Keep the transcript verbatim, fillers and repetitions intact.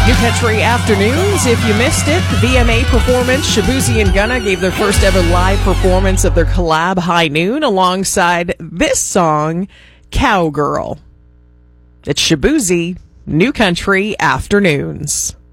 New Country Afternoons. If you missed it, the V M A performance, Shaboozey and Gunna gave their first ever live performance of their collab High Noon alongside this song, Cowgirl. It's Shaboozey, New Country Afternoons.